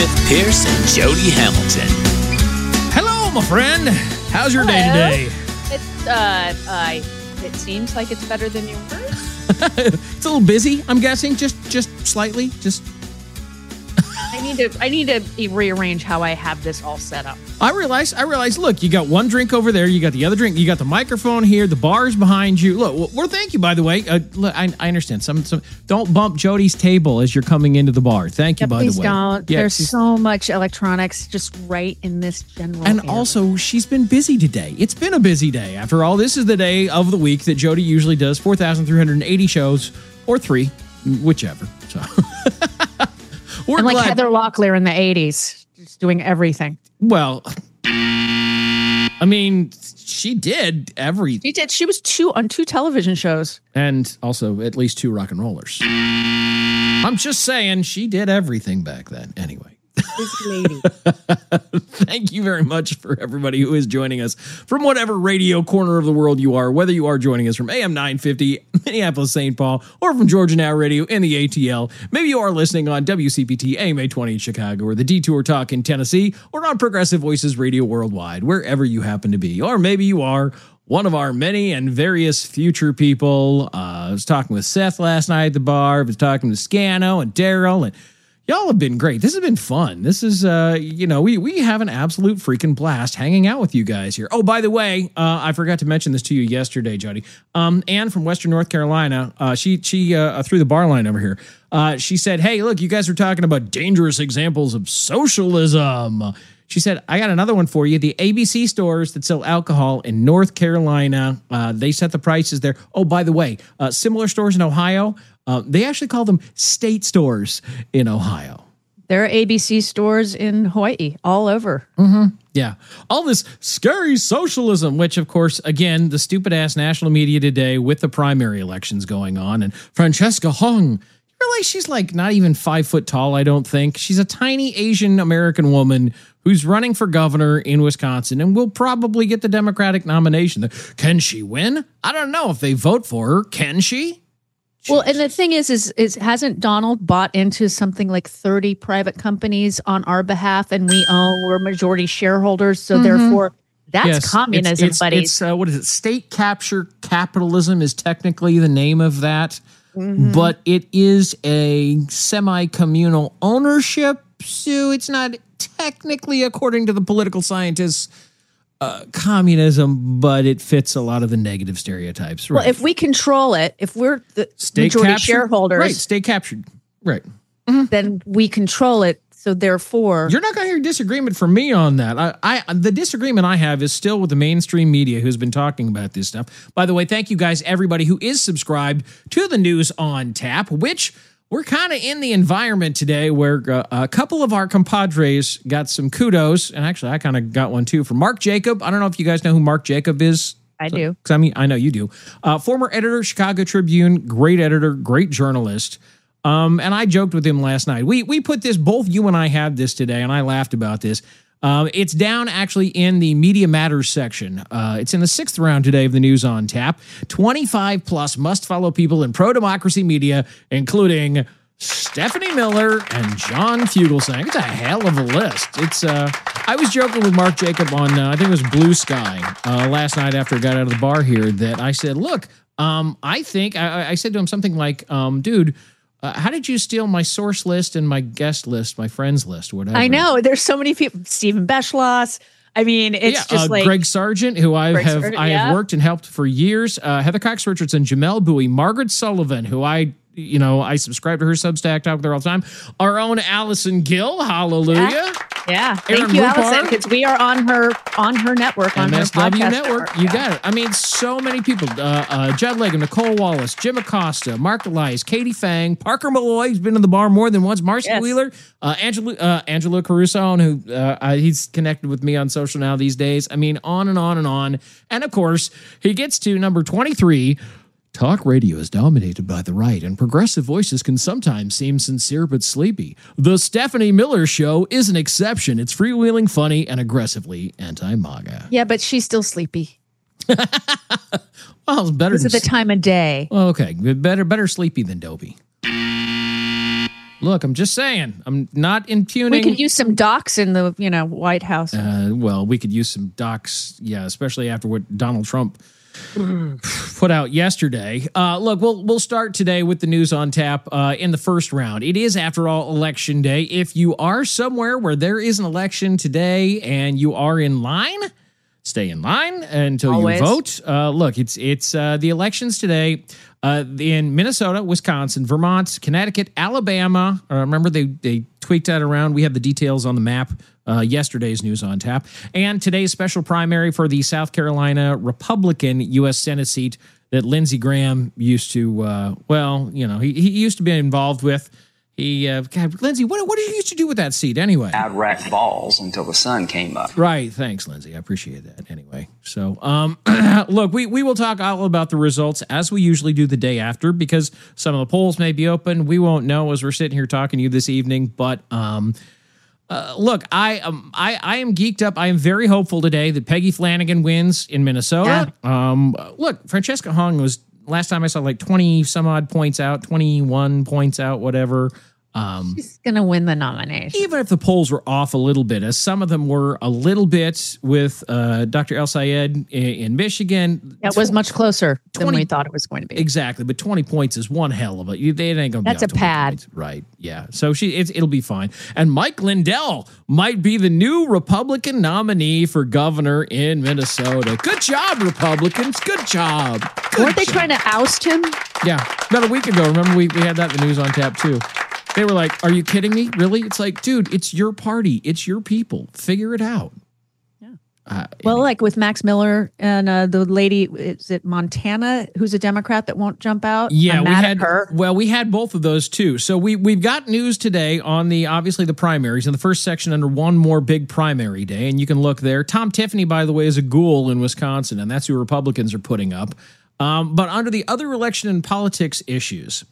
Smith Pierce and Jody Hamilton. Hello, my friend. How's your day today? It seems like it's better than yours. It's a little busy, I'm guessing. Just slightly. I need to rearrange how I have this all set up. I realize, look, you got one drink over there. You got the other drink. You got the microphone here. The bar's behind you. Look, well, thank you, by the way. Look, I understand. Some don't bump Jody's table as you're coming into the bar. Thank you, by the way. Please don't. Yeah, There's so much electronics just right in this general And area. also, she's been busy today. It's been a busy day. After all, this is the day of the week that Jody usually does 4,380 shows, or 3, whichever. So, and like Heather Locklear in the 80s, just doing everything. Well, I mean, she did everything. She did. She was on two television shows. And also at least 2 rock and rollers. I'm just saying, she did everything back then. Anyway. This lady. Thank you very much for everybody who is joining us from whatever radio corner of the world you are, whether you are joining us from AM 950, Minneapolis, St. Paul, or from Georgia Now Radio in the ATL. Maybe you are listening on WCPT AM 820 in Chicago, or the Detour Talk in Tennessee, or on Progressive Voices Radio Worldwide, wherever you happen to be. Or maybe you are one of our many and various future people. I was talking with Seth last night at the bar. I was talking to Scano and Daryl, and y'all have been great. This has been fun. This is, we have an absolute freaking blast hanging out with you guys here. Oh, by the way, I forgot to mention this to you yesterday, Jody. Ann from Western North Carolina, she threw the bar line over here. She said, hey, look, you guys are talking about dangerous examples of socialism. She said, I got another one for you. The ABC stores that sell alcohol in North Carolina, they set the prices there. Oh, by the way, similar stores in Ohio, they actually call them state stores in Ohio. There are ABC stores in Hawaii all over. Mm-hmm. Yeah. All this scary socialism, which, of course, again, the stupid ass national media today with the primary elections going on. And Francesca Hung, really, she's like not even 5 foot tall, I don't think. She's a tiny Asian American woman who's running for governor in Wisconsin and will probably get the Democratic nomination. Can she win? I don't know if they vote for her. Can she? Well, and the thing is hasn't Donald bought into something like 30 private companies on our behalf, and we're majority shareholders, so therefore that's communism, buddy. It's what is it? State capture capitalism is technically the name of that, but it is a semi-communal ownership, so it's not technically, according to the political scientists, communism, but it fits a lot of the negative stereotypes. Right. Well, if we control it, if we're the majority shareholders, right, state captured, right, then we control it. So therefore, you're not going to hear disagreement from me on that. The disagreement I have is still with the mainstream media who's been talking about this stuff. By the way, thank you guys, everybody who is subscribed to the News on Tap, which we're kind of in the environment today where a couple of our compadres got some kudos. And actually, I kind of got one, too, from Mark Jacob. I don't know if you guys know who Mark Jacob is. I do. Because I know you do. Former editor, Chicago Tribune, great editor, great journalist. And I joked with him last night. We put this, both you and I had this today, and I laughed about this. It's down actually in the Media Matters section. It's in the 6th round today of the News on Tap. 25 plus must follow people in pro-democracy media, including Stephanie Miller and John Fugelsang. It's a hell of a list. It's I was joking with Mark Jacob on, I think it was Blue Sky, last night after I got out of the bar here, that I said, look, I think, I said to him something like, dude, how did you steal my source list and my guest list, my friends list, whatever? I know. There's so many people. Stephen Beschloss. I mean, it's just like Greg Sargent, who I have worked and helped for years. Heather Cox Richardson, Jamel Bowie, Margaret Sullivan, who I subscribe to her Substack, talk with her all the time. Our own Allison Gill, hallelujah. Yeah. Thank you, Allison, because we are on her network, on MSW her network. You got it. I mean, so many people. Judd Legum, Nicole Wallace, Jim Acosta, Mark Elias, Katie Fang, Parker Malloy, who's been in the bar more than once, Marcy Wheeler, Angela Caruso, who he's connected with me on social now these days. I mean, on and on and on. And, of course, he gets to number 23. Talk radio is dominated by the right, and progressive voices can sometimes seem sincere but sleepy. The Stephanie Miller Show is an exception. It's freewheeling, funny, and aggressively anti-MAGA. Yeah, but she's still sleepy. Well, it's better because of the time of day. Okay, better sleepy than dopey. Look, I'm just saying. I'm not impugning. We could use some docs in the White House. Well, we could use some docs, yeah, especially after what Donald Trump put out yesterday. Look, we'll start today with the news on tap in the first round. It is, after all, election day. If you are somewhere where there is an election today and you are in line, stay in line until Always. you vote. Look, it's the elections today in Minnesota, Wisconsin, Vermont, Connecticut, Alabama. Remember, they tweaked that around. We have the details on the map. Yesterday's news on tap. And today's special primary for the South Carolina Republican U.S. Senate seat that Lindsey Graham used to, he used to be involved with. God, Lindsey, what did you used to do with that seat anyway? I'd rack balls until the sun came up. Right. Thanks, Lindsey. I appreciate that anyway. So, look, we will talk all about the results as we usually do the day after, because some of the polls may be open. We won't know as we're sitting here talking to you this evening. But look, I am geeked up. I am very hopeful today that Peggy Flanagan wins in Minnesota. Yeah. Look, Francesca Hung was, last time I saw, like 20 some odd points out, 21 points out, whatever. She's going to win the nomination. Even if the polls were off a little bit, as some of them were a little bit with Dr. El Sayed in Michigan. That was much closer than we thought it was going to be. Exactly. But 20 points is one hell of a, it ain't going to be. That's a pad. Points. Right. Yeah. So it'll be fine. And Mike Lindell might be the new Republican nominee for governor in Minnesota. Good job, Republicans. Good job. Weren't they trying to oust him? Yeah. About a week ago. Remember, we had that in the news on tap too. They were like, are you kidding me? Really? It's like, dude, it's your party. It's your people. Figure it out. Yeah. Well, like with Max Miller and the lady, is it Montana, who's a Democrat that won't jump out? Yeah, I'm mad at her. Well, we had both of those too. So we've got news today on obviously the primaries in the first section under one more big primary day. And you can look there. Tom Tiffany, by the way, is a ghoul in Wisconsin, and that's who Republicans are putting up. But under the other election and politics issues,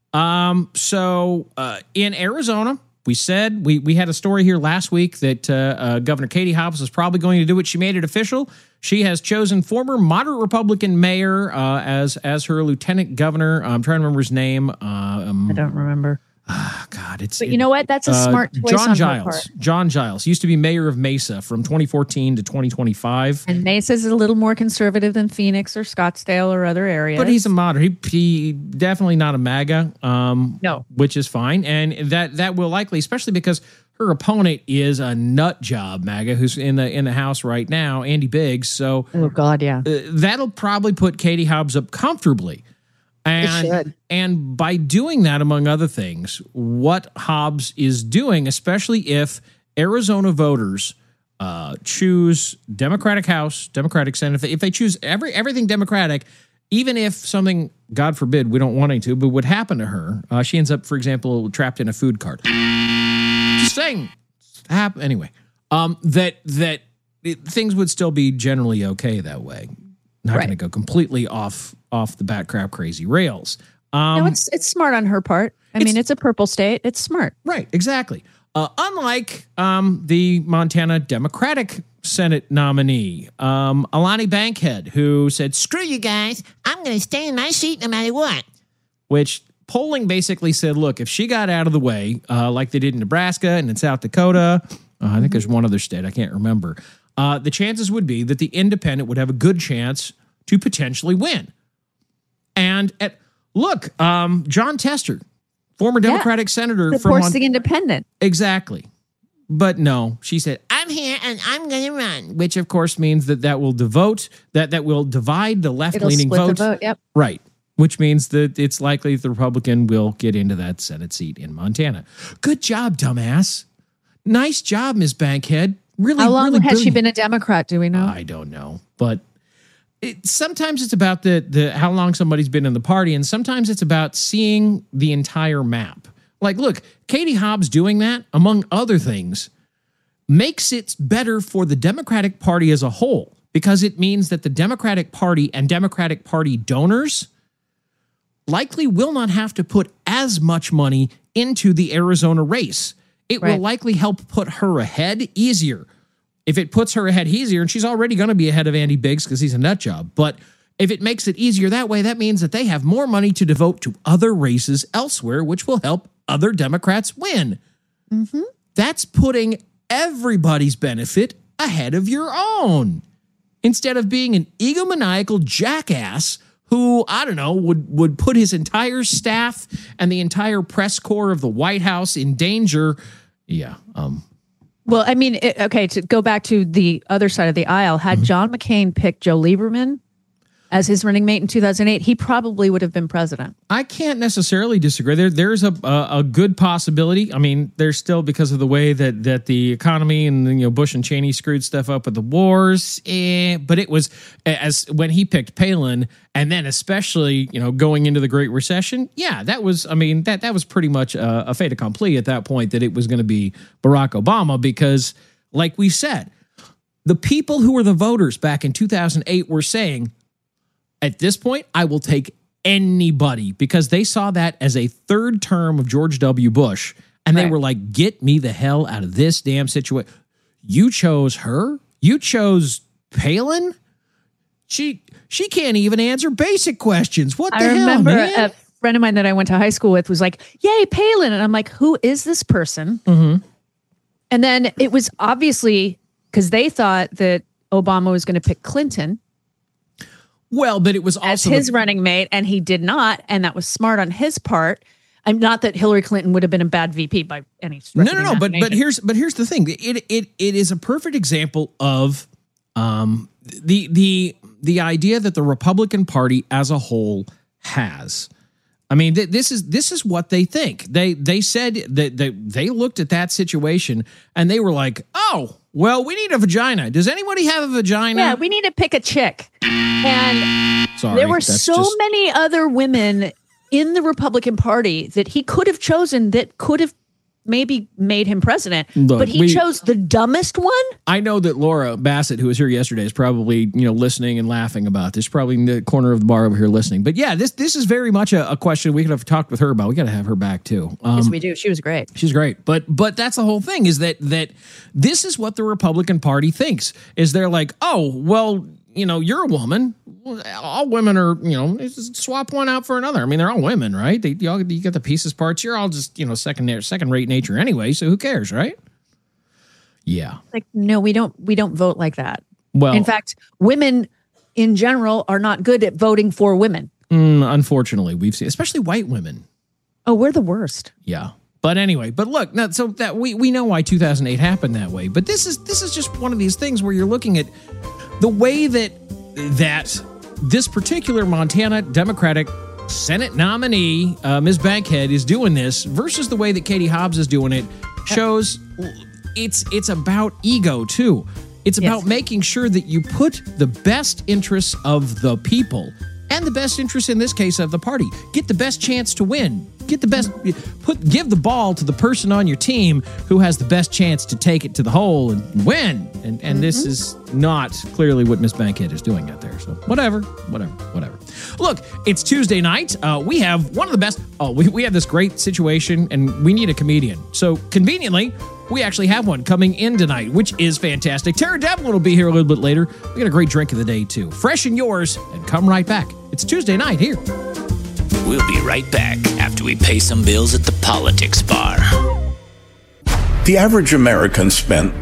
so in Arizona, we said we had a story here last week that Governor Katie Hobbs was probably going to do it. She made it official. She has chosen former moderate Republican mayor as her lieutenant governor. I'm trying to remember his name. I don't remember. God, but you know what? That's a smart choice John on Giles. her part. John Giles used to be mayor of Mesa from 2014 to 2025. And Mesa's a little more conservative than Phoenix or Scottsdale or other areas. But he's a moderate. He definitely not a MAGA. No, which is fine, and that will likely, especially because her opponent is a nut job MAGA who's in the House right now, Andy Biggs. So, oh God, yeah, that'll probably put Katie Hobbs up comfortably. And by doing that, among other things, what Hobbs is doing, especially if Arizona voters choose Democratic House, Democratic Senate, if they choose everything Democratic, even if something, God forbid, we don't want to, but would happen to her, she ends up, for example, trapped in a food cart. Just saying, anyway, that things would still be generally okay that way. Not going to go completely off the bat crap crazy rails. No, it's smart on her part. I mean, it's a purple state. It's smart. Right, exactly. Unlike the Montana Democratic Senate nominee, Alani Bankhead, who said, screw you guys, I'm going to stay in my seat no matter what. Which polling basically said, look, if she got out of the way, like they did in Nebraska and in South Dakota, I think there's one other state, I can't remember, the chances would be that the independent would have a good chance to potentially win. And John Tester, former Democratic senator supports the independent. Exactly. But no, she said, I'm here and I'm going to run, which of course means that will devote, that will divide the left-leaning vote. Yep. Right. Which means that it's likely the Republican will get into that Senate seat in Montana. Good job, dumbass. Nice job, Ms. Bankhead. Really, how long really has she brilliant. been a Democrat? Do we know? I don't know, but sometimes it's about the how long somebody's been in the party, and sometimes it's about seeing the entire map. Like, look, Katie Hobbs doing that, among other things, makes it better for the Democratic Party as a whole, because it means that the Democratic Party and Democratic Party donors likely will not have to put as much money into the Arizona race. It will likely help put her ahead easier. If it puts her ahead easier, and she's already going to be ahead of Andy Biggs because he's a nut job, but if it makes it easier that way, that means that they have more money to devote to other races elsewhere, which will help other Democrats win. Mm-hmm. That's putting everybody's benefit ahead of your own. Instead of being an egomaniacal jackass who, I don't know, would put his entire staff and the entire press corps of the White House in danger. Yeah. Well, I mean, to go back to the other side of the aisle, had John McCain picked Joe Lieberman as his running mate in 2008, he probably would have been president. I can't necessarily disagree. There's a good possibility. I mean, there's still, because of the way that the economy and Bush and Cheney screwed stuff up with the wars. But it was as when he picked Palin, and then especially going into the Great Recession. Yeah, that was that was pretty much a fait accompli at that point that it was going to be Barack Obama, because, like we said, the people who were the voters back in 2008 were saying, at this point, I will take anybody, because they saw that as a third term of George W. Bush. And they were like, get me the hell out of this damn situation. You chose her? You chose Palin? She can't even answer basic questions. What the hell, man? I remember a friend of mine that I went to high school with was like, yay, Palin. And I'm like, who is this person? Mm-hmm. And then it was obviously because they thought that Obama was going to pick Clinton. Well, but it was also as his running mate, and he did not, and that was smart on his part. I'm not that Hillary Clinton would have been a bad VP by any stretch. No. But here's the thing. It is a perfect example of the idea that the Republican Party as a whole has. I mean, this is what they think. They said that they looked at that situation and they were like, oh, well, we need a vagina. Does anybody have a vagina? Yeah, we need to pick a chick. And there were so many other women in the Republican Party that he could have chosen that could have maybe made him president. Look, but he chose the dumbest one. I know that Laura Bassett, who was here yesterday, is probably listening and laughing about this. Probably in the corner of the bar over here listening. But yeah, this is very much a question we could have talked with her about. We got to have her back too. Yes, we do. She was great. She's great. But that's the whole thing, is that this is what the Republican Party thinks. Is they're like, oh, well, you're a woman. All women are, swap one out for another. I mean, they're all women, right? You get the pieces parts. You're all just, second-rate nature anyway. So who cares, right? Yeah. Like, no, we don't vote like that. Well, in fact, women in general are not good at voting for women. Unfortunately, we've seen, especially white women. Oh, we're the worst. Yeah. But anyway, look, now, so that we know why 2008 happened that way. But this is just one of these things where you're looking at the way that this particular Montana Democratic Senate nominee, Ms. Bankhead, is doing this versus the way that Katie Hobbs is doing it shows it's about ego too. It's about making sure that you put the best interests of the people and the best interests, in this case, of the party. Get the best chance to win. Give the ball to the person on your team who has the best chance to take it to the hole and win. And this is not clearly what Miss Bankhead is doing out there. So whatever. Look, it's Tuesday night. We have one of the best. We have this great situation, and we need a comedian. So conveniently, we actually have one coming in tonight, which is fantastic. Tara Devlin will be here a little bit later. We got a great drink of the day too. Freshen yours and come right back. It's Tuesday night here. We'll be right back after we pay some bills at the politics bar. The average American spent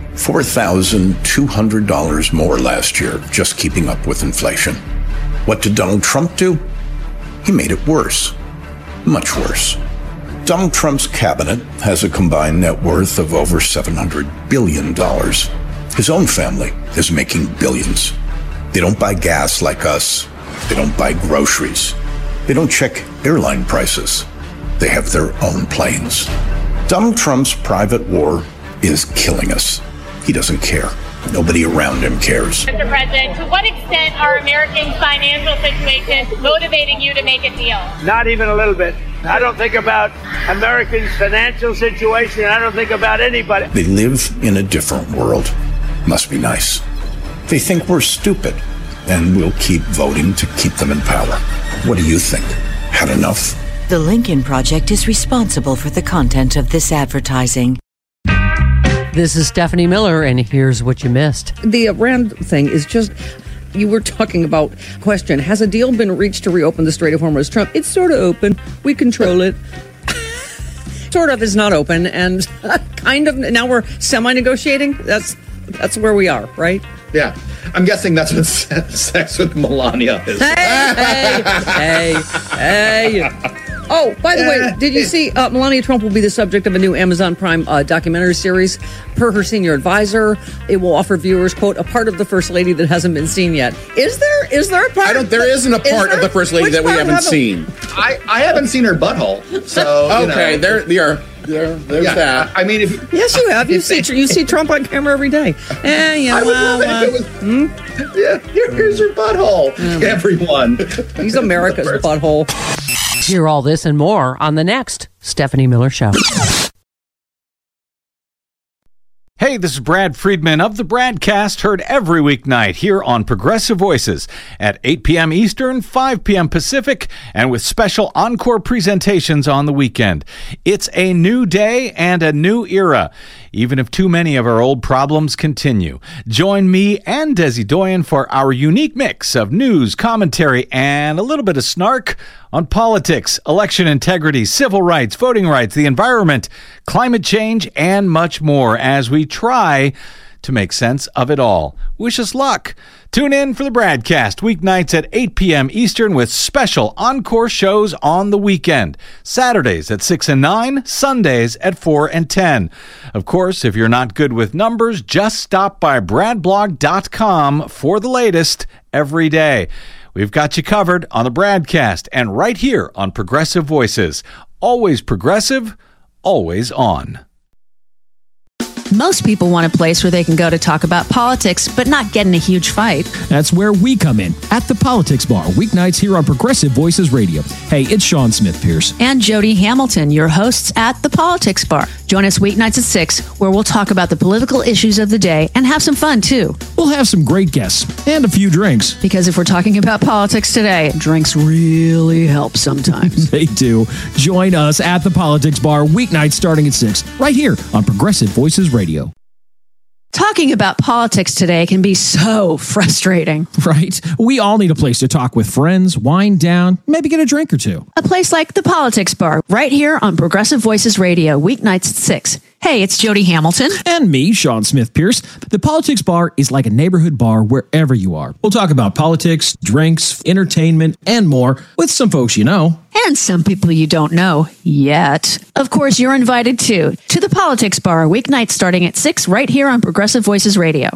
$4,200 more last year just keeping up with inflation. What did Donald Trump do? He made it worse. Much worse. Donald Trump's cabinet has a combined net worth of over $700 billion. His own family is making billions. They don't buy gas like us. They don't buy groceries. They don't check airline prices. They have their own planes. Donald Trump's private war is killing us. He doesn't care. Nobody around him cares. Mr. President, to what extent are Americans' financial situations motivating you to make a deal? Not even a little bit. I don't think about Americans' financial situation. I don't think about anybody. They live in a different world. Must be nice. They think we're stupid, and we'll keep voting to keep them in power. What do you think? Had enough? The Lincoln Project is responsible for the content of this advertising. This is Stephanie Miller, and here's what you missed. The Iran thing is just, you were talking about, question, has a deal been reached to reopen the Strait of Hormuz? Trump, it's sort of open. We control it. sort of is not open, and kind of now we're semi-negotiating. That's where we are, right? Yeah. I'm guessing that's what sex with Melania is. Hey. Oh, by the way, did you see Melania Trump will be the subject of a new Amazon Prime documentary series? Per her senior advisor, it will offer viewers, quote, a part of the First Lady that hasn't been seen yet. Is there a part? There isn't a part of the First Lady that we haven't seen. I haven't seen her butthole. So okay, there's that. I mean, yes, you have. You see Trump on camera every day. Here's your butthole, everyone. He's America's butthole. Hear all this and more on the next Stephanie Miller Show. Hey, this is Brad Friedman of the Bradcast, heard every weeknight here on Progressive Voices at 8 p.m. Eastern, 5 p.m. Pacific, and with special encore presentations on the weekend. It's a new day and a new era, even if too many of our old problems continue. Join me and Desi Doyen for our unique mix of news, commentary, and a little bit of snark on politics, election integrity, civil rights, voting rights, the environment, climate change, and much more as we try to make sense of it all. Wish us luck. Tune in for the Bradcast weeknights at 8 p.m. Eastern with special encore shows on the weekend. Saturdays at 6 and 9, Sundays at 4 and 10. Of course, if you're not good with numbers, just stop by bradblog.com for the latest every day. We've got you covered on the Bradcast and right here on Progressive Voices. Always progressive, always on. Most people want a place where they can go to talk about politics, but not get in a huge fight. That's where we come in, at the Politics Bar, weeknights here on Progressive Voices Radio. Hey, it's Sean Smith Pierce. And Jody Hamilton, your hosts at the Politics Bar. Join us weeknights at 6, where we'll talk about the political issues of the day and have some fun, too. We'll have some great guests and a few drinks. Because if we're talking about politics today, drinks really help sometimes. They do. Join us at the Politics Bar, weeknights starting at 6, right here on Progressive Voices Radio. Talking about politics today can be so frustrating. Right? We all need a place to talk with friends, wind down, maybe get a drink or two. A place like the Politics Bar, right here on Progressive Voices Radio, weeknights at 6. Hey, it's Jody Hamilton. And me, Sean Smith Pierce. The Politics Bar is like a neighborhood bar wherever you are. We'll talk about politics, drinks, entertainment, and more with some folks you know. And some people you don't know yet. Of course, you're invited too to the Politics Bar, weeknights starting at 6 right here on Progressive Voices Radio.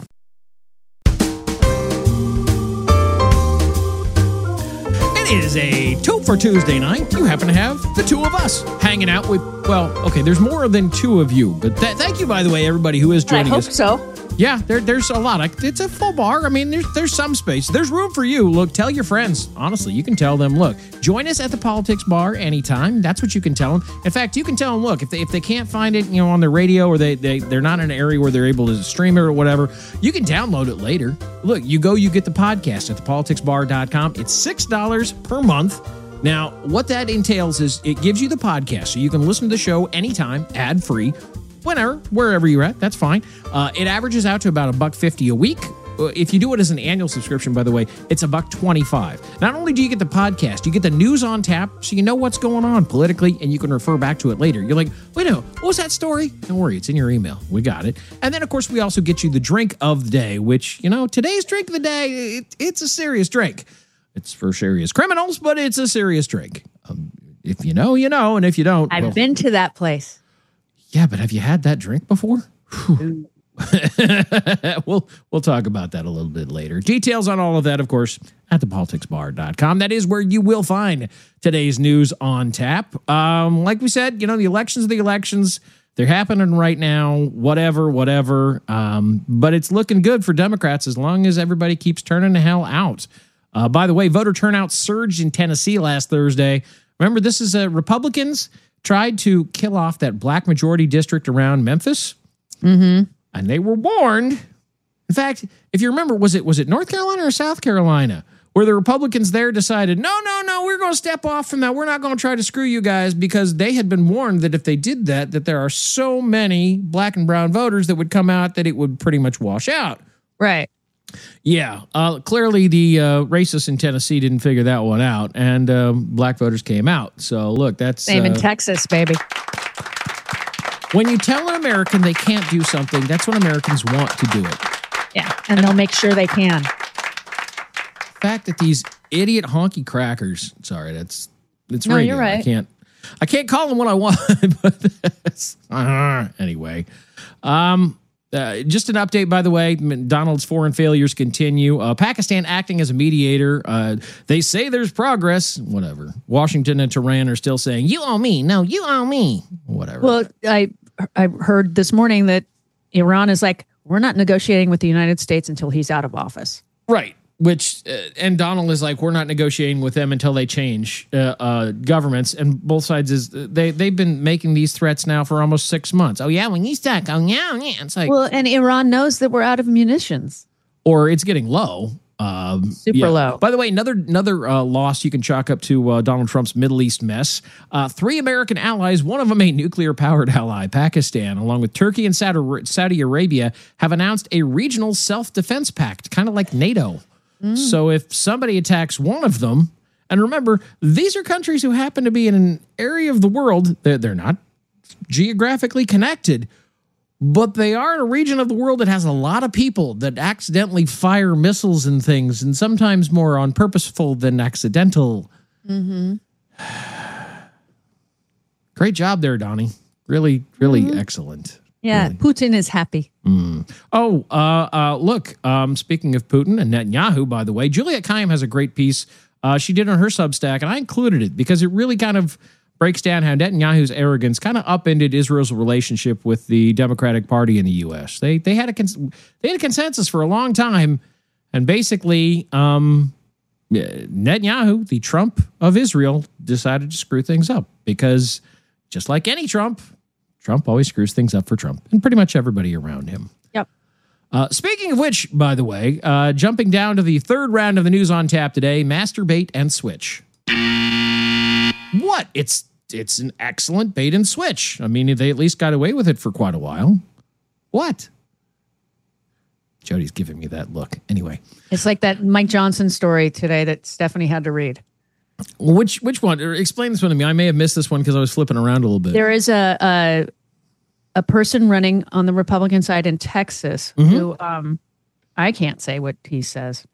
It is a Two for Tuesday night. You happen to have the two of us hanging out with, well, okay, there's more than two of you, but thank you, by the way, everybody who is joining us. I hope so. Yeah, there's a lot. It's a full bar. I mean, there's some space. There's room for you. Look, tell your friends. Honestly, you can tell them, look, join us at the Politics Bar anytime. That's what you can tell them. In fact, you can tell them, look, if they can't find it, on their radio, or they're not in an area where they're able to stream it or whatever, you can download it later. Look, you get the podcast at thepoliticsbar.com. It's $6 per month. Now, what that entails is it gives you the podcast, so you can listen to the show anytime, ad-free, whenever, wherever you're at. That's fine. It averages out to about $1.50 a week. If you do it as an annual subscription, by the way, it's $1.25. Not only do you get the podcast, you get the news on tap, so you know what's going on politically, and you can refer back to it later. You're like, wait a minute, what was that story? Don't worry, it's in your email. We got it. And then, of course, we also get you the drink of the day, which, today's drink of the day, it's a serious drink. It's for serious criminals, but it's a serious drink. If you know, you know, and if you don't... I've been to that place. Yeah, but have you had that drink before? We'll talk about that a little bit later. Details on all of that, of course, at thepoliticsbar.com. That is where you will find today's news on tap. Like we said, the elections are the elections. They're happening right now, whatever. But it's looking good for Democrats as long as everybody keeps turning the hell out. By the way, voter turnout surged in Tennessee last Thursday. Remember, this is Republicans tried to kill off that black majority district around Memphis. Mm-hmm. And they were warned. In fact, if you remember, was it North Carolina or South Carolina where the Republicans there decided, no, we're going to step off from that. We're not going to try to screw you guys, because they had been warned that if they did that there are so many black and brown voters that would come out that it would pretty much wash out. Right. Yeah, clearly the racists in Tennessee didn't figure that one out, and black voters came out. So look, that's same in Texas, baby. When you tell an American they can't do something, that's when Americans want to do it. Yeah, and they'll make sure they can. The fact that these idiot honky crackers, sorry, it's no, radio. You're right. I can't call them what I want, but anyway. Just an update, by the way. Donald's foreign failures continue. Pakistan acting as a mediator. They say there's progress. Whatever. Washington and Tehran are still saying, you owe me. No, you owe me. Whatever. Well, I heard this morning that Iran is like, we're not negotiating with the United States until he's out of office. Right. Which, and Donald is like, we're not negotiating with them until they change governments. And both sides they've been making these threats now for almost 6 months. Oh, yeah, when you stuck. Oh, yeah. It's like, well, and Iran knows that we're out of munitions. Or it's getting low. Super low. By the way, another loss you can chalk up to Donald Trump's Middle East mess. 3 American allies, one of them a nuclear-powered ally, Pakistan, along with Turkey and Saudi Arabia, have announced a regional self-defense pact, kind of like NATO. So if somebody attacks one of them, and remember, these are countries who happen to be in an area of the world that they're not geographically connected, but they are in a region of the world that has a lot of people that accidentally fire missiles and things, and sometimes more on purposeful than accidental. Mm-hmm. Great job there, Donnie. Really, really excellent. Yeah, really. Putin is happy. Look, speaking of Putin and Netanyahu, by the way, Juliet Kayyem has a great piece she did on her Substack, and I included it because it really kind of breaks down how Netanyahu's arrogance kind of upended Israel's relationship with the Democratic Party in the U.S. They had a consensus for a long time, and basically Netanyahu, the Trump of Israel, decided to screw things up because just like any Trump always screws things up for Trump and pretty much everybody around him. Yep. Speaking of which, by the way, jumping down to the third round of the news on tap today, masturbate and switch. What? It's an excellent bait and switch. I mean, they at least got away with it for quite a while. What? Jody's giving me that look. Anyway. It's like that Mike Johnson story today that Stephanie had to read. Which one? Explain this one to me. I may have missed this one because I was flipping around a little bit. There is a person running on the Republican side in Texas who I can't say what he says.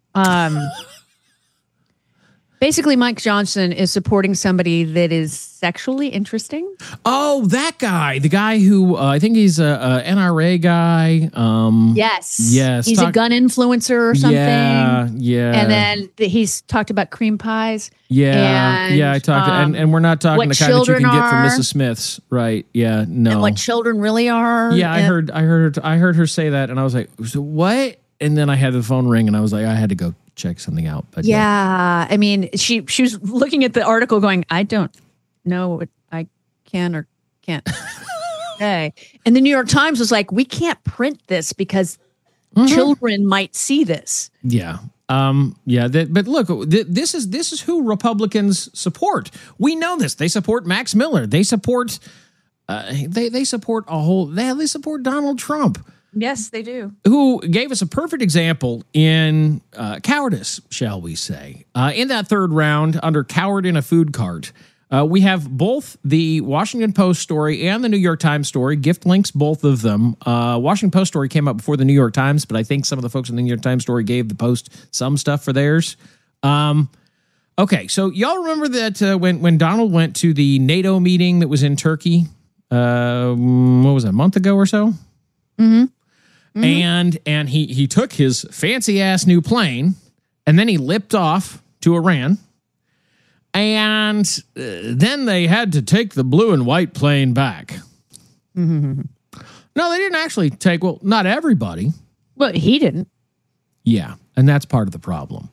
Basically, Mike Johnson is supporting somebody that is sexually interesting. Oh, that guy. The guy who, I think he's a NRA guy. Yes. Yes. He's a gun influencer or something. Yeah. And then he's talked about cream pies. Yeah. I talked and we're not talking the kind that you can get from Mrs. Smith's. Right. Yeah. No. And what children really are. Yeah, I heard her say that, and I was like, so what? And then I had the phone ring, and I was like, I had to go check something out. But yeah. I mean, she was looking at the article going, I don't know what I can or can't say. And the New York Times was like, we can't print this because children might see this. Yeah. But look, this is who Republicans support. We know this. They support Max Miller. They support they support they support Donald Trump. Yes, they do. Who gave us a perfect example in cowardice, shall we say. In that third round, under Coward in a Food Cart, we have both the Washington Post story and the New York Times story. Gift links, both of them. Washington Post story came up before the New York Times, but I think some of the folks in the New York Times story gave the Post some stuff for theirs. Okay, so y'all remember that when Donald went to the NATO meeting that was in Turkey, what was it, a month ago or so? Mm-hmm. And he took his fancy ass new plane, and then he lipped off to Iran, and then they had to take the blue and white plane back. Mm-hmm. No, they didn't actually take. Well, not everybody. Well, he didn't. Yeah, and that's part of the problem.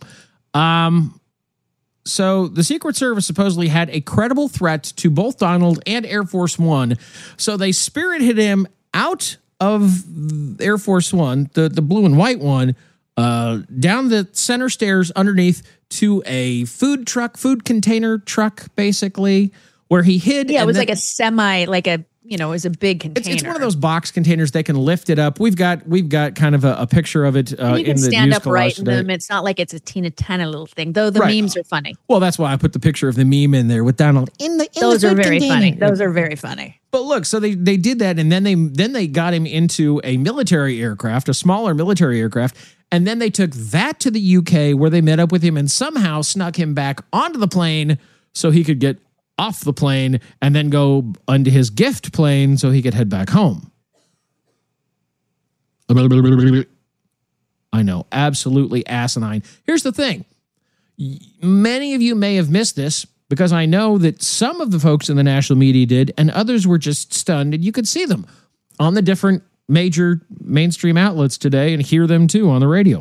So the Secret Service supposedly had a credible threat to both Donald and Air Force One, so they spirited him out of Air Force One, the blue and white one, down the center stairs underneath to a food container truck, basically, where he hid. Yeah, it was like a semi, like a is a big container. It's one of those box containers. They can lift it up. We've got kind of a picture of it you can in the stand news upright collage in today. them. It's not like it's a teeny tiny little thing, though the memes are funny. Well, that's why I put the picture of the meme in there with Donald in the Those are very container. funny. Those are very funny. But look, so they did that, and then they got him into a military aircraft, a smaller military aircraft, and then they took that to the UK where they met up with him and somehow snuck him back onto the plane so he could get off the plane and then go onto his gift plane so he could head back home. I know, absolutely asinine. Here's the thing. Many of you may have missed this because I know that some of the folks in the national media did and others were just stunned, and you could see them on the different major mainstream outlets today and hear them too on the radio.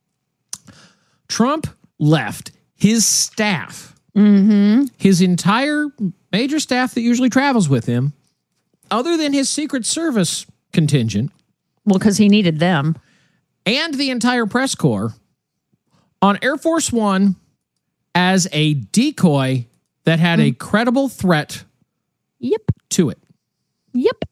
Trump left his staff, his entire major staff that usually travels with him, other than his Secret Service contingent. Well, because he needed them. And the entire press corps on Air Force One as a decoy that had a credible threat to it. Yep.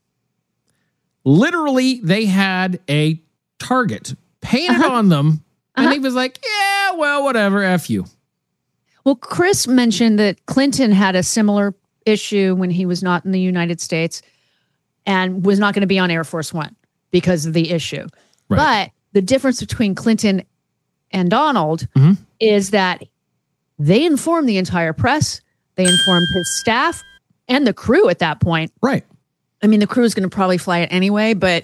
Literally, they had a target painted on them, and he was like, yeah, well, whatever, F you. Well, Chris mentioned that Clinton had a similar issue when he was not in the United States and was not going to be on Air Force One because of the issue. Right. But the difference between Clinton and Donald is that they informed the entire press, they informed his staff and the crew at that point. Right. I mean, the crew is going to probably fly it anyway, but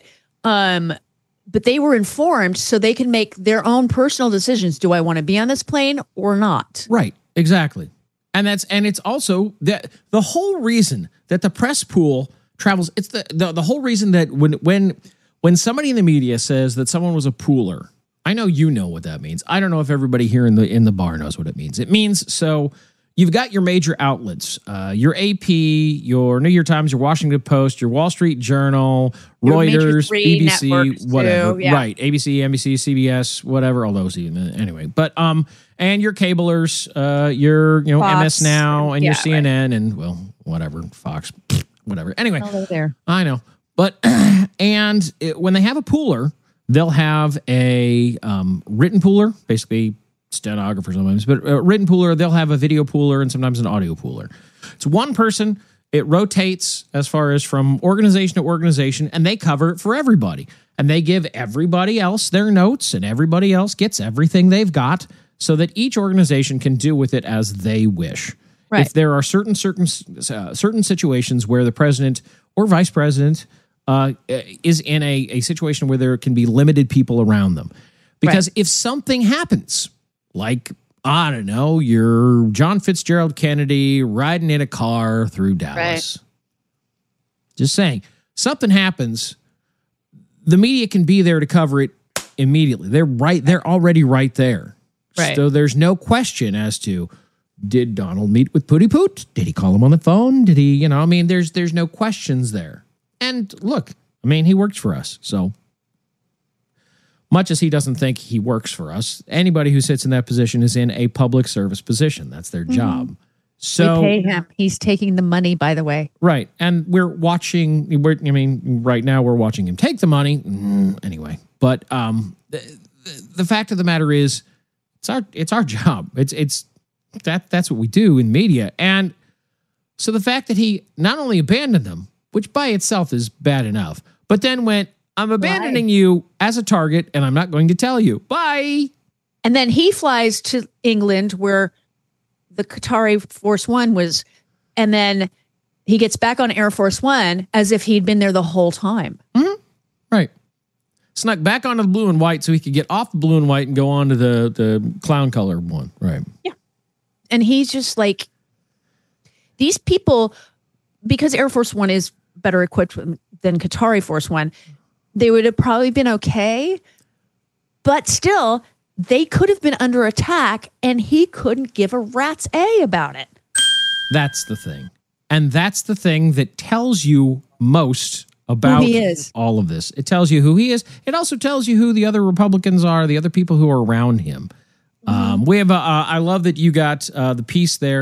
they were informed so they can make their own personal decisions. Do I want to be on this plane or not? Right. Exactly. And it's also that the whole reason that the press pool travels. It's the whole reason that when somebody in the media says that someone was a pooler, I know you know what that means. I don't know if everybody here in the bar knows what it means. It means so you've got your major outlets, your AP, your New York Times, your Washington Post, your Wall Street Journal, your Reuters, BBC, whatever. Yeah. Right. ABC, NBC, CBS, whatever, all those anyway. But and your cablers, your Fox, MS Now and your CNN and well, whatever, Fox, whatever. Anyway, there. I know. But when they have a pooler, they'll have a written pooler, basically stenographer sometimes, but a written pooler, they'll have a video pooler and sometimes an audio pooler. It's one person. It rotates as far as from organization to organization, and they cover it for everybody. And they give everybody else their notes, and everybody else gets everything they've got so that each organization can do with it as they wish. Right. If there are certain situations where the president or vice president is in a situation where there can be limited people around them. Because if something happens, like, I don't know, you're John Fitzgerald Kennedy riding in a car through Dallas. Right. Just saying, something happens, the media can be there to cover it immediately. They're already right there. Right. So there's no question as to, did Donald meet with Pooty Poot? Did he call him on the phone? Did he, there's no questions there. And look, he works for us. So much as he doesn't think he works for us, anybody who sits in that position is in a public service position. That's their job. So we pay him. He's taking the money, by the way. Right. And right now we're watching him take the money. Anyway, but the fact of the matter is it's our job. That's what we do in media. And so the fact that he not only abandoned them, which by itself is bad enough, but then went, I'm abandoning you as a target and I'm not going to tell you. Bye. And then he flies to England where the Qatari Force One was, and then he gets back on Air Force One as if he'd been there the whole time. Mm-hmm. Right. Snuck back onto the blue and white so he could get off the blue and white and go on to the clown color one. Right. Yeah. And he's just like, these people, because Air Force One is better equipped than Qatari Force One, they would have probably been okay. But still, they could have been under attack and he couldn't give a rat's A about it. That's the thing. And that's the thing that tells you most about who he is. All of this. It tells you who he is. It also tells you who the other Republicans are, the other people who are around him. We have I love that you got the piece there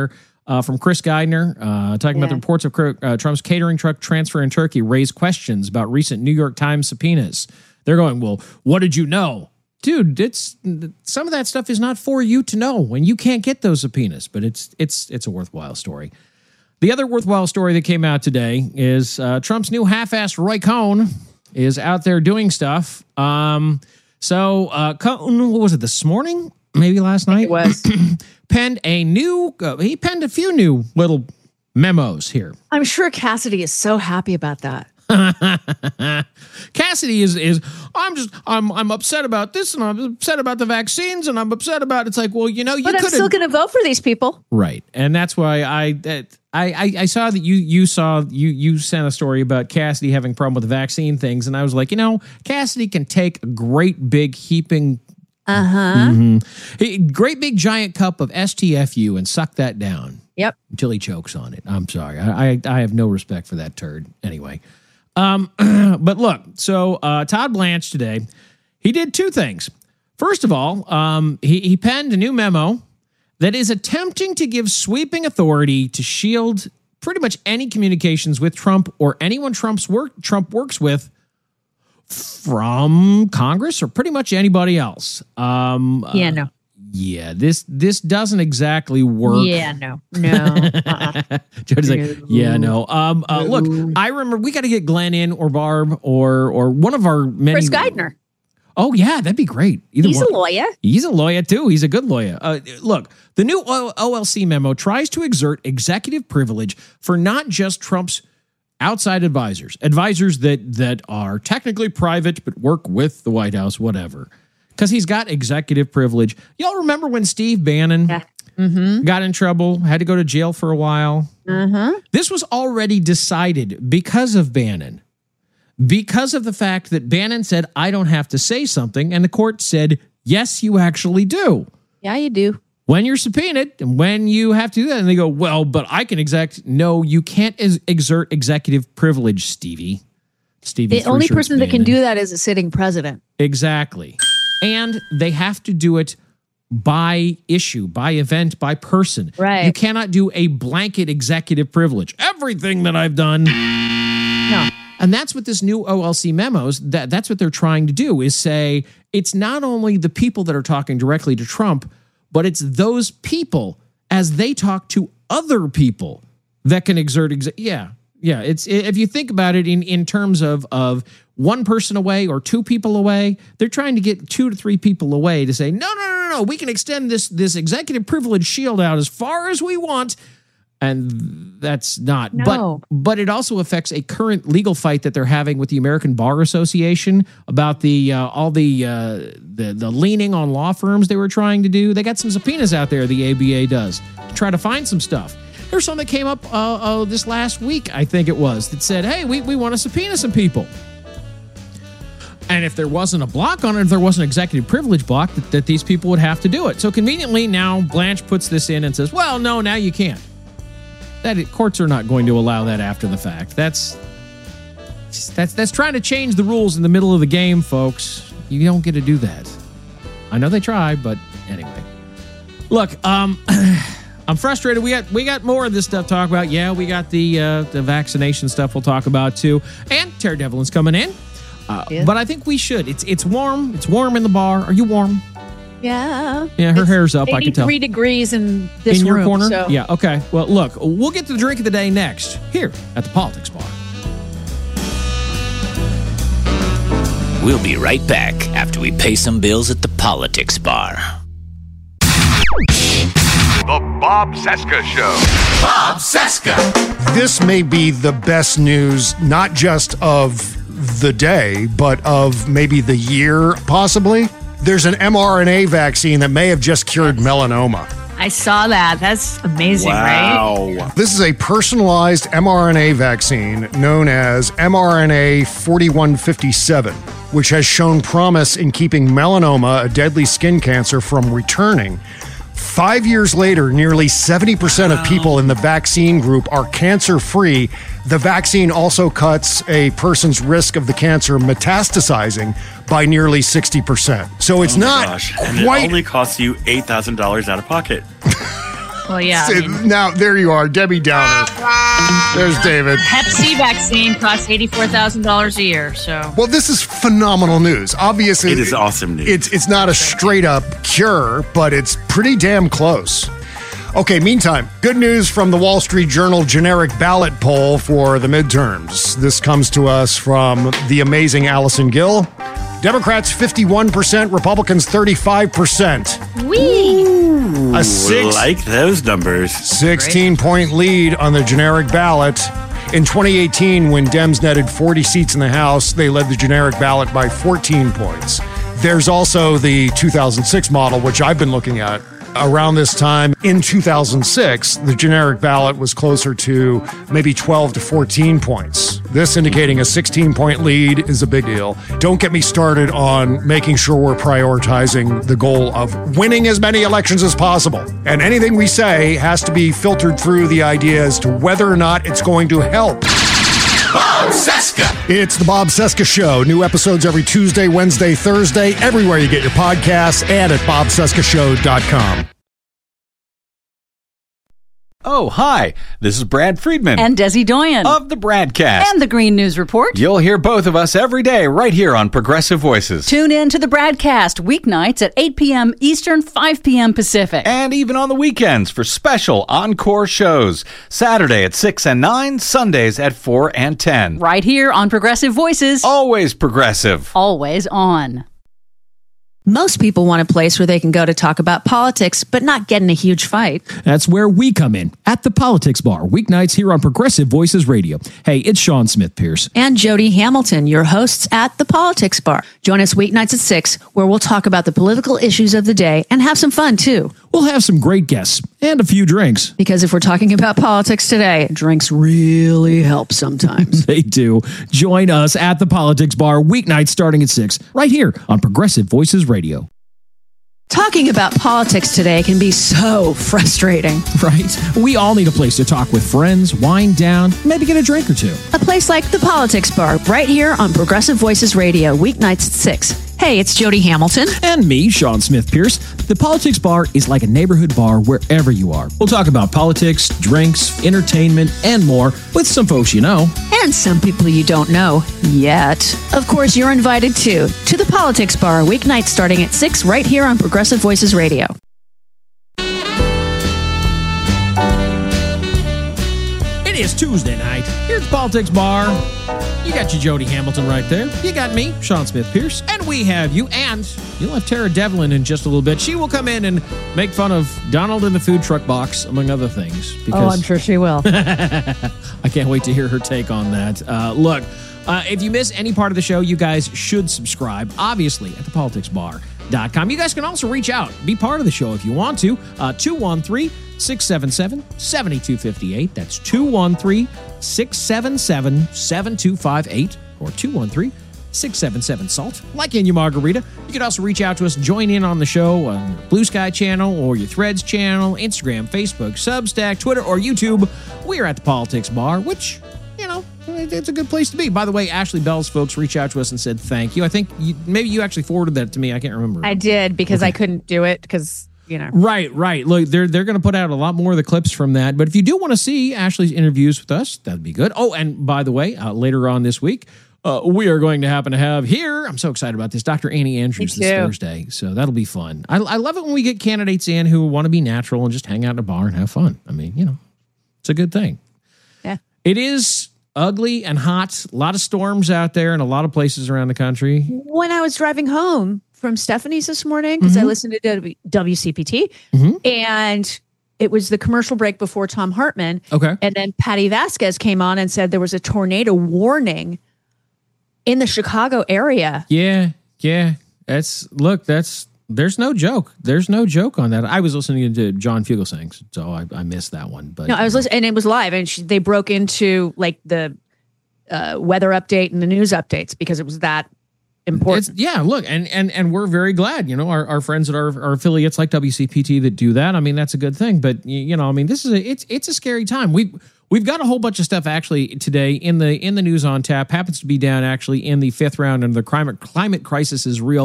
from Chris Geidner, talking about the reports of Trump's catering truck transfer in Turkey raise questions about recent New York Times subpoenas. They're going, well, what did you know? Dude, some of that stuff is not for you to know, and you can't get those subpoenas, but it's a worthwhile story. The other worthwhile story that came out today is Trump's new half-assed Roy Cohn is out there doing stuff. Cohn, what was it, this morning? Maybe last night? It was. he penned a few new little memos here. I'm sure Cassidy is so happy about that. Cassidy is I'm upset about this, and I'm upset about the vaccines, and I'm upset about it's like, well, but I'm still going to vote for these people, right? And that's why I saw that you sent a story about Cassidy having a problem with the vaccine things, and I was like, Cassidy can take a great big heaping great big giant cup of STFU and suck that down. Yep. Until he chokes on it. I'm sorry. I have no respect for that turd. Anyway. But look, so Todd Blanche today, he did two things. First of all, he penned a new memo that is attempting to give sweeping authority to shield pretty much any communications with Trump or anyone Trump works with from Congress or pretty much anybody else. No. Yeah, this doesn't exactly work. Yeah, no. Jody's like, yeah, no. Look, I remember we got to get Glenn in or Barb or one of our many. Chris Geidner. Oh yeah, that'd be great. He's a lawyer. He's a lawyer too. He's a good lawyer. Look, the new OLC memo tries to exert executive privilege for not just Trump's outside advisors that are technically private but work with the White House, whatever. Because he's got executive privilege. Y'all remember when Steve Bannon got in trouble, had to go to jail for a while? This was already decided because of Bannon. Because of the fact that Bannon said, I don't have to say something, and the court said, yes, you actually do. Yeah, you do. When you're subpoenaed and when you have to do that, and they go, well, but I can No, you can't exert executive privilege, Stevie. The only person that can do that is a sitting president. Exactly. And they have to do it by issue, by event, by person. Right. You cannot do a blanket executive privilege. Everything that I've done. No. And that's what this new OLC memos, that's what they're trying to do, is say it's not only the people that are talking directly to Trump, but it's those people as they talk to other people that can exert. It's if you think about it in terms of one person away or two people away, they're trying to get 2 to 3 people away to say, no, we can extend this executive privilege shield out as far as we want. And that's not. No. But it also affects a current legal fight that they're having with the American Bar Association about the leaning on law firms they were trying to do. They got some subpoenas out there, the ABA does, to try to find some stuff. There's something that came up this last week, I think it was, that said, hey, we want to subpoena some people. And if there wasn't a block on it, if there wasn't an executive privilege block, that these people would have to do it. So conveniently, now Blanche puts this in and says, well, no, now you can't. Courts are not going to allow that after the fact. That's trying to change the rules in the middle of the game, folks. You don't get to do that. I know they try, but anyway. Look, I'm frustrated. We got more of this stuff to talk about. Yeah, we got the vaccination stuff we'll talk about too. And Tara Devlin's coming in. Yeah. But I think we should. It's warm. It's warm in the bar. Are you warm? Yeah. Yeah, her hair's up. I can tell. 83 degrees in this room. In your room, corner? So. Yeah, okay. Well, look, we'll get to the drink of the day next here at the Politics Bar. We'll be right back after we pay some bills at the Politics Bar. The Bob Cesca Show. Bob Cesca. This may be the best news, not just of the day, but of maybe the year, possibly. There's an mRNA vaccine that may have just cured melanoma. I saw that. That's amazing, right? This is a personalized mRNA vaccine known as mRNA 4157, which has shown promise in keeping melanoma, a deadly skin cancer, from returning. 5 years later, nearly 70% of people in the vaccine group are cancer-free. The vaccine also cuts a person's risk of the cancer metastasizing by nearly 60%. So it's not and it only costs you $8,000 out of pocket. Well, yeah. Now, there you are, Debbie Downer. There's David. Hep C vaccine costs $84,000 a year. So, well, this is phenomenal news. Obviously, it is awesome news. It's not a straight up cure, but it's pretty damn close. Okay, meantime, good news from the Wall Street Journal generic ballot poll for the midterms. This comes to us from the amazing Allison Gill. Democrats 51%, Republicans 35%. Wee! Like those numbers. 16-point lead on the generic ballot. In 2018, when Dems netted 40 seats in the House, they led the generic ballot by 14 points. There's also the 2006 model, which I've been looking at. Around this time in 2006, the generic ballot was closer to maybe 12 to 14 points. This indicating a 16-point lead is a big deal. Don't get me started on making sure we're prioritizing the goal of winning as many elections as possible. And anything we say has to be filtered through the idea as to whether or not it's going to help. Bob Cesca. It's the Bob Cesca Show. New episodes every Tuesday, Wednesday, Thursday, everywhere you get your podcasts and at bobcescashow.com. Oh, hi. This is Brad Friedman. And Desi Doyen. Of the Bradcast. And the Green News Report. You'll hear both of us every day right here on Progressive Voices. Tune in to the Bradcast weeknights at 8 p.m. Eastern, 5 p.m. Pacific. And even on the weekends for special encore shows. Saturday at 6 and 9, Sundays at 4 and 10. Right here on Progressive Voices. Always progressive. Always on. Most people want a place where they can go to talk about politics, but not get in a huge fight. That's where we come in, at the Politics Bar, weeknights here on Progressive Voices Radio. Hey, it's Sean Smith Pierce. And Jody Hamilton, your hosts at the Politics Bar. Join us weeknights at 6, where we'll talk about the political issues of the day and have some fun, too. We'll have some great guests and a few drinks. Because if we're talking about politics today, drinks really help sometimes. They do. Join us at the Politics Bar, weeknights starting at 6, right here on Progressive Voices Radio. Talking about politics today can be so frustrating. Right? We all need a place to talk with friends, wind down, maybe get a drink or two. A place like the Politics Bar, right here on Progressive Voices Radio, weeknights at 6. Hey, it's Jody Hamilton. And me, Sean Smith Pierce. The Politics Bar is like a neighborhood bar wherever you are. We'll talk about politics, drinks, entertainment, and more with some folks you know. And some people you don't know yet. Of course, you're invited too to the Politics Bar, weeknights starting at 6 right here on Progressive Voices Radio. It is Tuesday night. Here at the Politics Bar. You got your Jody Hamilton right there. You got me, Sean Smith Pierce. And we have you. And you'll have Tara Devlin in just a little bit. She will come in and make fun of Donald in the food truck box, among other things. Because I'm sure she will. I can't wait to hear her take on that. Look, if you miss any part of the show, you guys should subscribe, obviously, at thepoliticsbar.com. You guys can also reach out. Be part of the show if you want to. 213-677-7258. That's 213-677-7258 or 213-677-SALT. Like in your margarita. You can also reach out to us, join in on the show on your Blue Sky channel or your Threads channel, Instagram, Facebook, Substack, Twitter, or YouTube. We're at the Politics Bar, which, you know, it's a good place to be. By the way, Ashley Bell's folks reached out to us and said thank you. I think maybe you actually forwarded that to me. I can't remember. I did because I couldn't do it because... You know. Right. Look, they're going to put out a lot more of the clips from that. But if you do want to see Ashley's interviews with us, that'd be good. Oh, and by the way, later on this week, we are going to happen to have here, I'm so excited about this, Dr. Annie Andrews this Thursday. So that'll be fun. I love it when we get candidates in who want to be natural and just hang out in a bar and have fun. I mean, you know, it's a good thing. Yeah. It is ugly and hot. A lot of storms out there in a lot of places around the country. When I was driving home from Stephanie's this morning, because I listened to WCPT, and it was the commercial break before Tom Hartman. Okay. And then Patty Vasquez came on and said there was a tornado warning in the Chicago area. Yeah. There's no joke. There's no joke on that. I was listening to John Fugelsang, so I missed that one. But no, I was listening, and it was live, and they broke into like the weather update and the news updates because it was that important. Look, and we're very glad, you know, our friends at our affiliates like WCPT that do that. I mean, that's a good thing. But you know, I mean, this is it's a scary time. We've got a whole bunch of stuff actually today in the news on tap. Happens to be down actually in the 5th round, and the climate crisis is real.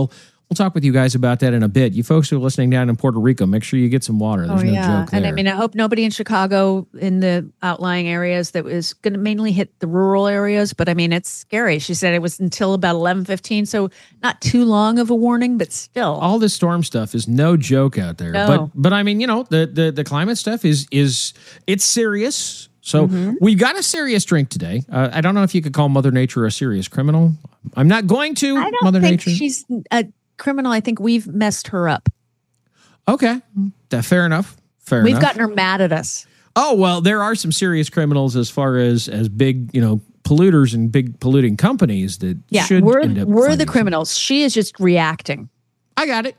We'll talk with you guys about that in a bit. You folks who are listening down in Puerto Rico, make sure you get some water. There's no joke there. And I mean, I hope nobody in Chicago in the outlying areas that was going to mainly hit the rural areas. But I mean, it's scary. She said it was until about 11:15, so not too long of a warning, but still. All this storm stuff is no joke out there. No. But I mean, the climate stuff is it's serious. So we've got a serious drink today. I don't know if you could call Mother Nature a serious criminal. I'm not going to. I don't Mother think Nature. she's a criminal. I think we've messed her up. Okay, fair enough. We've gotten her mad at us. Oh, well, there are some serious criminals as far as big, polluters and big polluting companies that should end up we're the criminals. She is just reacting. I got it.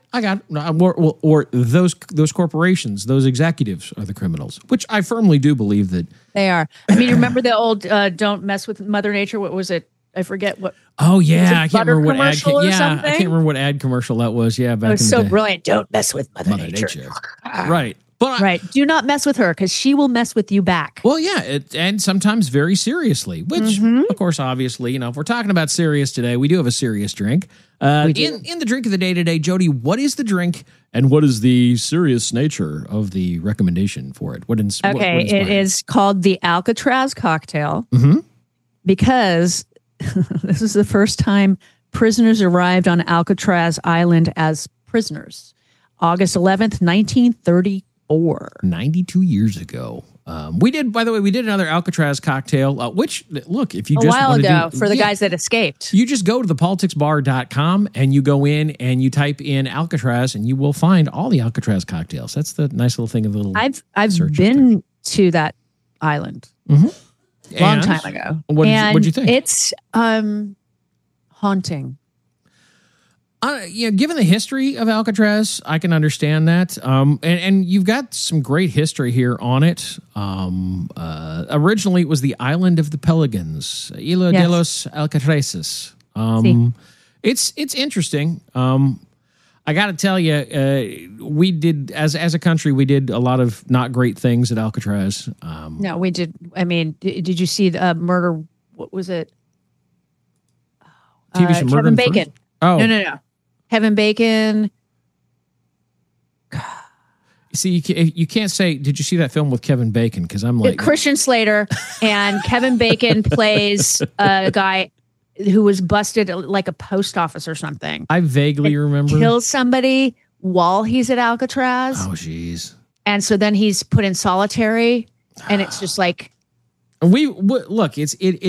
Or those corporations, those executives are the criminals, which I firmly do believe that they are. I mean, you remember the old "Don't mess with Mother Nature"? What was it? I forget what. Oh yeah, I can't remember what ad. I can't remember what ad commercial that was. Yeah, back it was in so the day. brilliant. Don't mess with Mother Nature. Right. But right. Do not mess with her because she will mess with you back. Well, yeah, and sometimes very seriously, which, of course, obviously, if we're talking about serious today, we do have a serious drink. In the drink of the day today, Jody, what is the drink and what is the serious nature of the recommendation for it? What it is called the Alcatraz cocktail because this is the first time prisoners arrived on Alcatraz Island as prisoners. August 11th, 1934. 92 years ago. We did another Alcatraz cocktail, which, look, if you a while ago for the guys that escaped. You just go to thepoliticsbar.com and you go in and you type in Alcatraz and you will find all the Alcatraz cocktails. That's the nice little thing of the little I've been to that island long time ago. What'd you think? It's haunting. Given the history of Alcatraz, I can understand that. And you've got some great history here on it. Originally, it was the island of the Pelicans, Isla de los Alcatraces. It's interesting. I got to tell you, we did as a country, we did a lot of not great things at Alcatraz. No, we did. I mean, did you see the murder? What was it? TV show Kevin Bacon. First? Oh no. Kevin Bacon. See, you can't say, did you see that film with Kevin Bacon? Because I'm like... Christian Slater and Kevin Bacon plays a guy who was busted like a post office or something. I vaguely remember. Kills somebody while he's at Alcatraz. Oh, jeez. And so then he's put in solitary and it's just like... Look,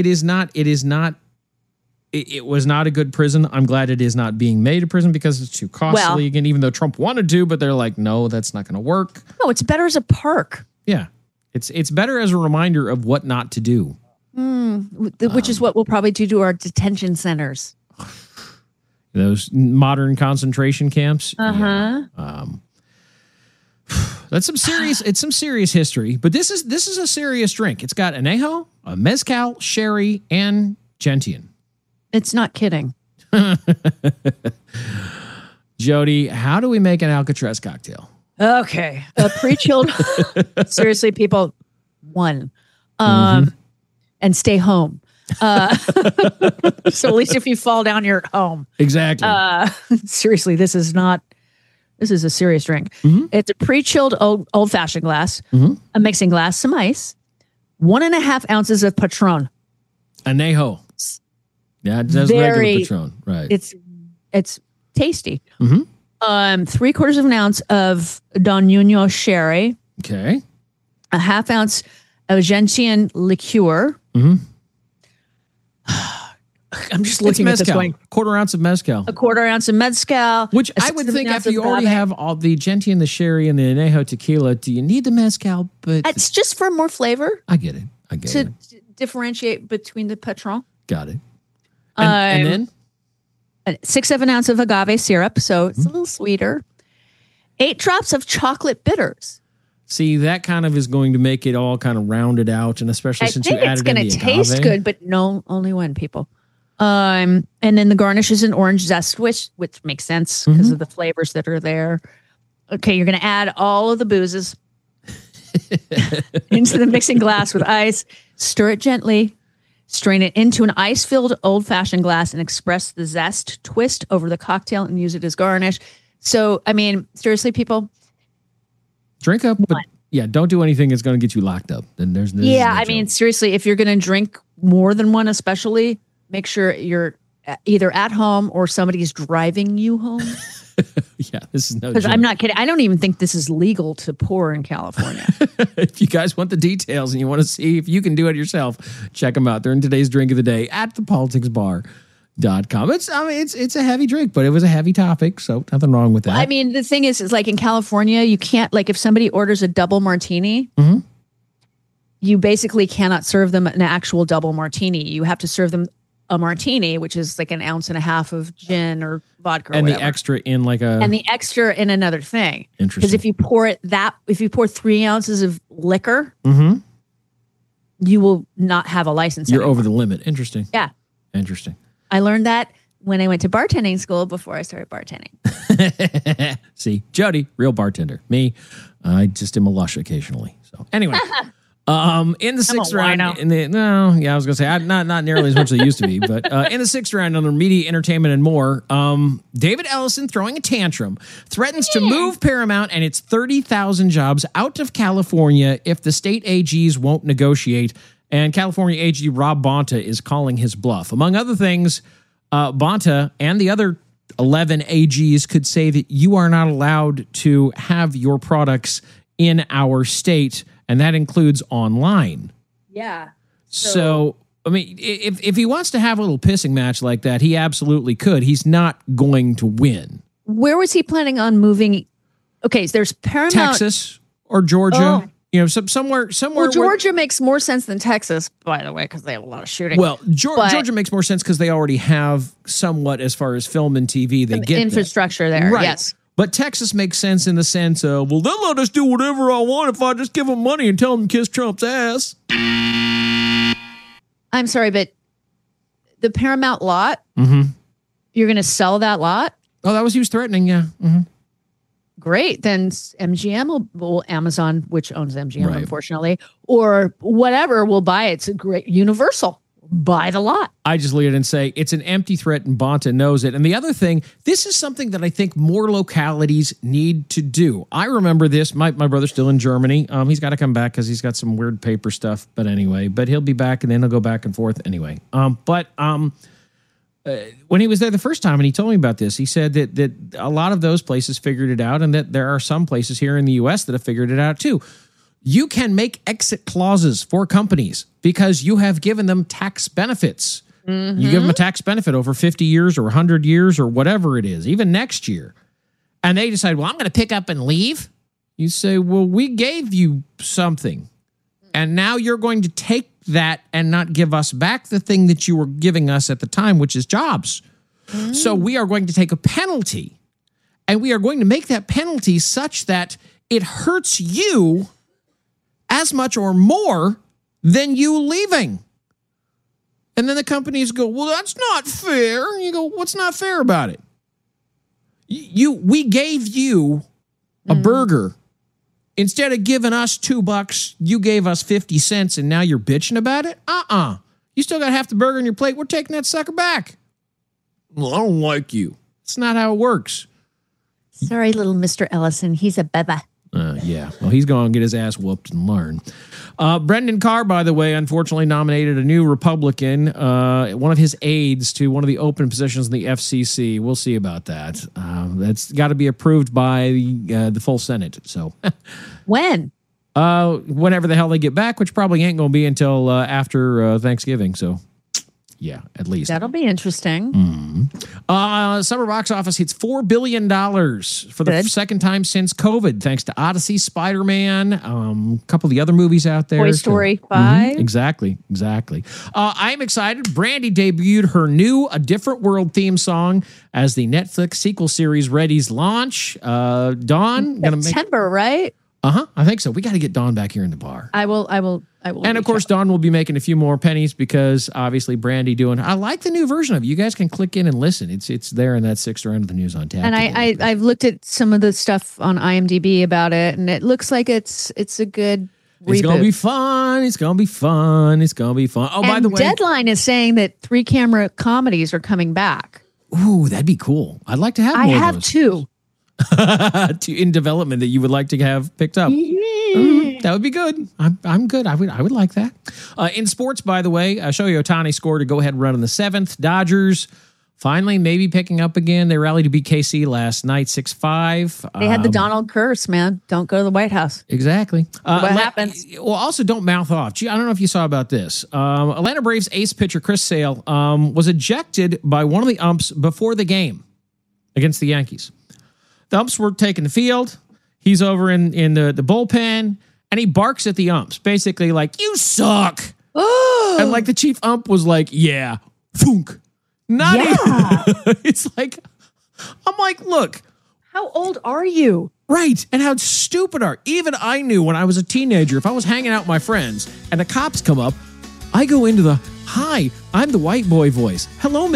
it was not a good prison. I'm glad it is not being made a prison because it's too costly. Again, even though Trump wanted to, but they're like, no, that's not going to work. No, it's better as a park. Yeah. It's better as a reminder of what not to do. Which is what we'll probably do to our detention centers. Those modern concentration camps. Uh-huh. Yeah. That's some serious history, but this is a serious drink. It's got añejo, a mezcal, sherry, and gentian. It's not kidding. Jody, how do we make an Alcatraz cocktail? Okay. A pre-chilled. Seriously, people, one. And stay home. So at least if you fall down, you're at home. Exactly. Seriously, this is a serious drink. It's a pre-chilled old-fashioned glass, a mixing glass, some ice, 1.5 ounces of Patron. Añejo. Yeah, it does regular Patron, right? It's tasty. 3/4 of an ounce of Don Nuno sherry. Okay. 1/2 ounce of gentian liqueur. I'm just looking at this going. 1/4 ounce of mezcal. 1/4 ounce of mezcal. Which I would think after you already have all the gentian, the sherry, and the añejo tequila, do you need the mezcal? But it's just for more flavor. I get it. To differentiate between the Patron. Got it. And then 6/7 ounce of agave syrup, so it's a little sweeter. 8 drops of chocolate bitters. See, that kind of is going to make it all kind of rounded out, and especially since you added in the agave. It's going to taste good, but no, only one, people. And then the garnish is an orange zest, which makes sense because of the flavors that are there. Okay, you're going to add all of the boozes into the mixing glass with ice. Stir it gently. Strain it into an ice-filled old-fashioned glass and express the zest. Twist over the cocktail and use it as garnish. So, I mean, seriously, people, drink up, but yeah, don't do anything that's going to get you locked up. Then there's no I mean, seriously, if you're going to drink more than one, especially, make sure you're either at home or somebody's driving you home. Yeah, this is no joke. Because I'm not kidding. I don't even think this is legal to pour in California. If you guys want the details and you want to see if you can do it yourself, check them out. They're in today's drink of the day at thepoliticsbar.com. It's a heavy drink, but it was a heavy topic, so nothing wrong with that. I mean, the thing is like in California, you can't, like if somebody orders a double martini, you basically cannot serve them an actual double martini. You have to serve them a martini, which is like 1.5 ounces of gin or vodka, and the extra in the extra in another thing. Interesting. Because if you pour 3 ounces of liquor, you will not have a license. You're anymore. over the limit. Interesting. Yeah. Interesting. I learned that when I went to bartending school before I started bartending. See, Jody, real bartender. Me, I just am a lush occasionally. So anyway. In the sixth round, I was going to say not nearly as much as they used to be, but in the sixth round under media, entertainment, and more, David Ellison throwing a tantrum threatens to move Paramount and its 30,000 jobs out of California if the state AGs won't negotiate. And California AG Rob Bonta is calling his bluff. Among other things, Bonta and the other 11 AGs could say that you are not allowed to have your products in our state. And that includes online. Yeah. So I mean, if he wants to have a little pissing match like that, he absolutely could. He's not going to win. Where was he planning on moving? Okay, so there's Paramount. Texas or Georgia. Oh. You know, somewhere. Well, Georgia makes more sense than Texas, by the way, because they have a lot of shooting. Well, Georgia makes more sense because they already have somewhat as far as film and TV. They get infrastructure there, right. Yes. But Texas makes sense in the sense of, well, they'll let us do whatever I want if I just give them money and tell them to kiss Trump's ass. I'm sorry, but the Paramount lot, you're going to sell that lot? Oh, that was he was threatening, yeah. Great. Then MGM will Amazon, which owns MGM, unfortunately, or whatever will buy it. It's a great Universal. Buy the lot. I just look at it and say it's an empty threat, and Bonta knows it. And the other thing, this is something that I think more localities need to do. I remember this. My brother's still in Germany. He's got to come back because he's got some weird paper stuff. But anyway, he'll be back, and then he'll go back and forth anyway. When he was there the first time, and he told me about this, he said that a lot of those places figured it out, and that there are some places here in the U.S. that have figured it out too. You can make exit clauses for companies because you have given them tax benefits. You give them a tax benefit over 50 years or 100 years or whatever it is, even next year. And they decide, well, I'm going to pick up and leave. You say, well, we gave you something. And now you're going to take that and not give us back the thing that you were giving us at the time, which is jobs. So we are going to take a penalty. And we are going to make that penalty such that it hurts you as much or more than you leaving. And then the companies go, well, that's not fair. And you go, what's not fair about it? We gave you a burger. Instead of giving us $2, you gave us 50 cents and now you're bitching about it? You still got half the burger on your plate. We're taking that sucker back. Well, I don't like you. It's not how it works. Sorry, little Mr. Ellison. He's a beba. Yeah. Well, he's going to get his ass whooped and learn. Brendan Carr, by the way, unfortunately nominated a new Republican, one of his aides, to one of the open positions in the FCC. We'll see about that. That's got to be approved by the full Senate. So when? Whenever the hell they get back, which probably ain't going to be until after Thanksgiving. So yeah, at least. That'll be interesting. Summer box office hits $4 billion for the second time since COVID, thanks to Odyssey, Spider-Man, a couple of the other movies out there. Toy Story 5. Exactly. I'm excited. Brandy debuted her new A Different World theme song as the Netflix sequel series Ready's launch. Dawn. September, right? I think so. We got to get Dawn back here in the bar. I will. And of course, Dawn will be making a few more pennies because obviously Brandy I like the new version of it. You guys can click in and listen. It's there in that sixth round of the news on tap. And I've looked at some of the stuff on IMDb about it, and it looks like it's a good It's going to be fun. It's going to be fun. It's going to be fun. Oh, and by the way, Deadline is saying that 3-camera comedies are coming back. Ooh, that'd be cool. I'd like to have more of those. I have 2. In development that you would like to have picked up. That would be good. I'm good. I would like that. In sports, by the way, Shohei Ohtani scored a go-ahead run in the 7th. Dodgers finally maybe picking up again. They rallied to beat KC last night, 6-5. They had the Donald curse, man. Don't go to the White House. Exactly. What happens? Well, also don't mouth off. Gee, I don't know if you saw about this. Atlanta Braves ace pitcher Chris Sale was ejected by one of the umps before the game against the Yankees. The umps were taking the field. He's over in the bullpen, and he barks at the umps, basically like, you suck. Oh. And like the chief ump was like, yeah, thunk. Not even. It's like, I'm like, look. How old are you? Right. And how stupid are. Even I knew when I was a teenager, if I was hanging out with my friends and the cops come up, I go into the, hi, I'm the white boy voice. Hello, Miss